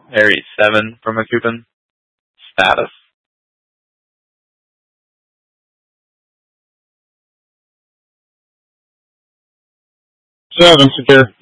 Harry 7 from a coupon. Status. 7, secure.